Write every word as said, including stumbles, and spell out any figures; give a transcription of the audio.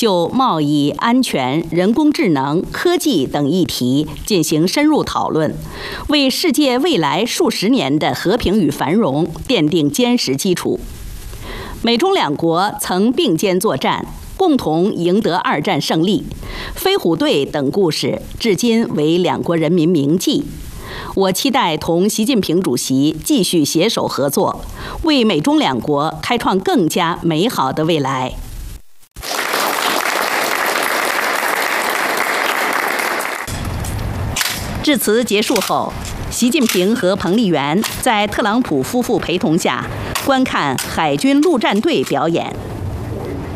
就贸易、安全、人工智能、科技等议题进行深入讨论，为世界未来数十年的和平与繁荣奠定坚实基础。美中两国曾并肩作战，共同赢得二战胜利，飞虎队等故事至今为两国人民铭记。我期待同习近平主席继续携手合作，为美中两国开创更加美好的未来。致辞结束后，习近平和彭丽媛在特朗普夫妇陪同下观看海军陆战队表演。